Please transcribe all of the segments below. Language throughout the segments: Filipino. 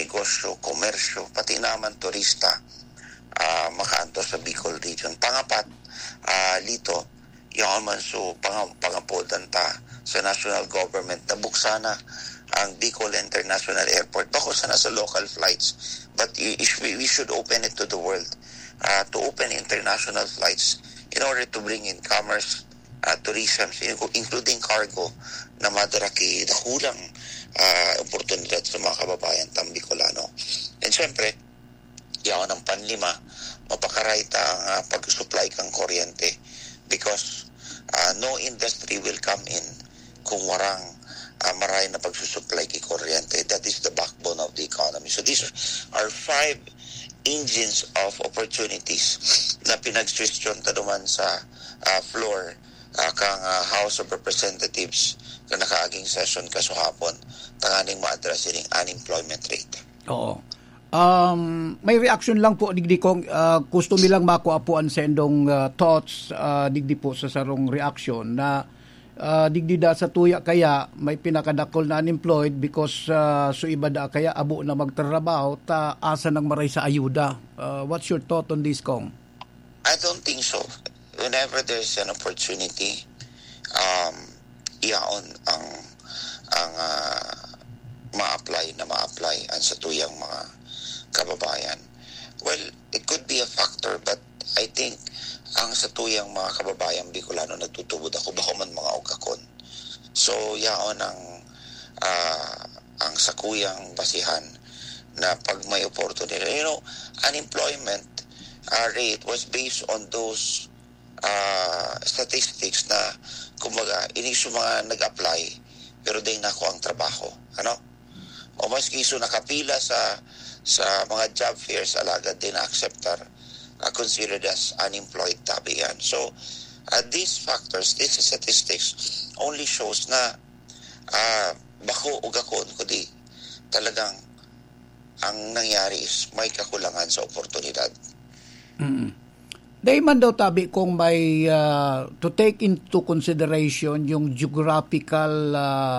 negosyo, komersyo, pati naman turista makaanto sa Bicol region. Pangapat, lito, yung man so pangapodan ta sa national government na buksana ang Bicol International Airport. Bako sana sa local flights, but we should open it to the world, to open international flights in order to bring in commerce, tourism, including cargo na madaraki dakulang oportunidad sa mga kababayan tang Bicolano. And syempre, yaon ng panlima, mapakaraita ang pag-supply kang kuryente because no industry will come in kung warang maray na pagsusupply kay kuryente. That is the backbone of the economy. So these are 5 engines of opportunities na pinag-question ta duman sa floor kang House of Representatives na nakaaging session kasuhapon tanganing ma-address ining unemployment rate. Oo. May reaction lang po digdi kong gusto nilang makuapuan sa endong thoughts digdi po sa sarong reaction na digdi da sa tuya kaya may pinakadakol na unemployed because so iba da kaya abo na magtrabaho ta asa nang maray sa ayuda. What's your thought on this, Kong? I don't think so. Whenever there's an opportunity, iyaon ang ma-apply ang sa tuyang mga kababayan. Well, it could be a factor, but I think ang sa tuyang mga kababayan Bicolano nagtutubod ako bako man mga ugakon. So yaon ang sakuyang basihan na pag may opportunity. Unemployment rate was based on those statistics na kumbaga inisyo mga nag-apply pero din nako ang trabaho. O maski so nakapila sa mga job fairs alagad din acceptar considered as unemployed tabi yan. So these factors, these statistics only shows na bako ugakon kundi talagang ang nangyari is may kakulangan sa oportunidad. Dahil man daw tabi kung may to take into consideration yung geographical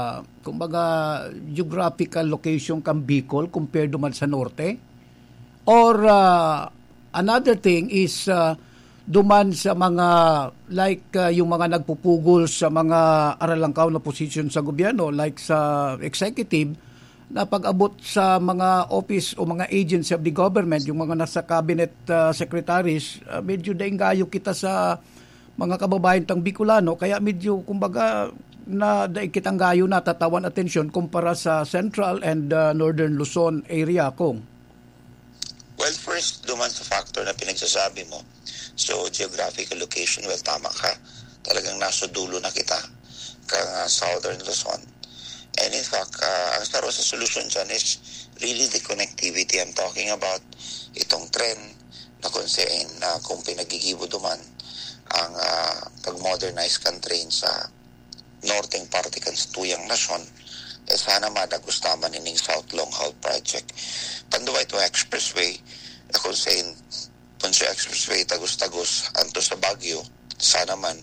geographical location kang Bicol compared duman sa norte, or another thing is duman sa mga like yung mga nagpupugol sa mga aralangkaw na position sa gobyerno like sa executive na pag-abot sa mga office o mga agency of the government, yung mga nasa cabinet secretaries, medyo daingayo kita sa mga kababayan tang Bicolano, kaya medyo kumbaga na daig kitang gayo na tatawan atensyon kumpara sa Central and Northern Luzon area, Kong. Well, first, duman sa factor na pinagsasabi mo. So, geographical location, well, tama ka. Talagang nasa dulo na kita kang Southern Luzon. And in fact, ang sa solution dyan is really the connectivity. I'm talking about itong trend na konsein na kung pinagigibo duman ang pag-modernize kang train sa northeng parte kan sa tuyang nasyon, sana madagustaman ining South Long Haul Project. Panduwa ito expressway na konsein punso expressway tagos-tagos anto sa Baguio, sana man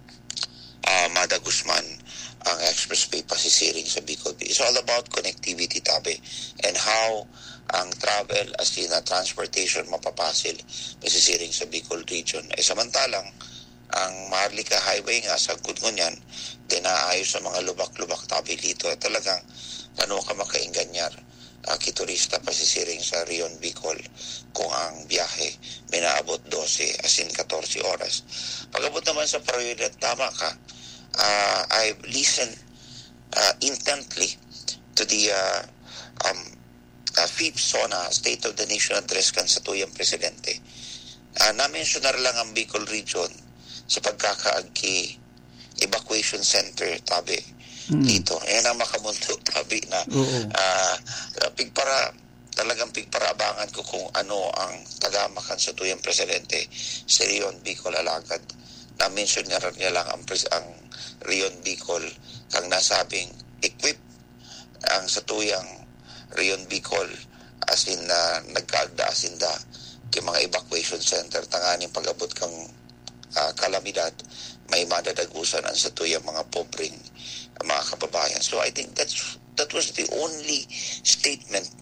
madagusman ang expressway pasisiring sa Bicol. It's all about connectivity tabi and how ang travel as in transportation mapapasil pasisiring sa Bicol region. Samantalang ang Maharlika Highway nga sa Gudngunyan dinaayos sa mga lubak-lubak tabi dito at talagang ano ka makainganyar kiturista pasisiring sa Rion Bicol kung ang biyahe minaabot 12 as in 14 oras. Pag-abot naman sa prioridad, tama ka. I listened intently to the fifth SONA State of the Nation Address kan sa tuyang presidente. Na-mentionar lang ang Bicol region sa pagkakaagi evacuation center tabi dito. Yan ang makamundo tabi na pigparabangan ko kung ano ang tagamakan sa tuyang presidente si Rion Bicol alagad. Na-mention niya lang ang Rion Bicol kang nasabing equip ang sa tuyang Rion Bicol as in nagkaagda asinda kay mga evacuation center tanganing pag-abot kang kalamidad may madadagusan ang sa tuyang mga pobreng mga kababayan. So I think that was the only statement